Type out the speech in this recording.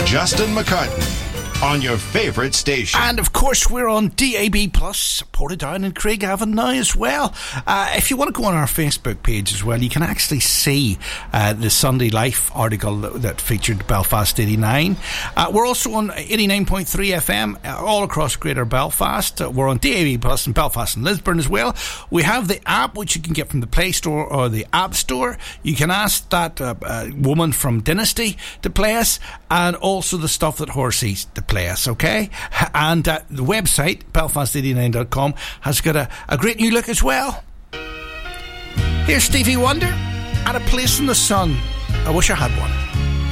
Justin McCartan on your favourite station. And of course we're on DAB+, Portadown and Craigavon now as well. If you want to go on our Facebook page as well, you can actually see the Sunday Life article that featured Belfast 89. We're also on 89.3 FM all across Greater Belfast. We're on DAB+ in Belfast and Lisburn as well. We have the app which you can get from the Play Store or the App Store. You can ask that woman from Dynasty to play us, and also the Stuff That Horsey's to play us, okay? And the website, belfast89.com, has got a great new look as well. Here's Stevie Wonder, and A Place in the Sun. I wish I had one.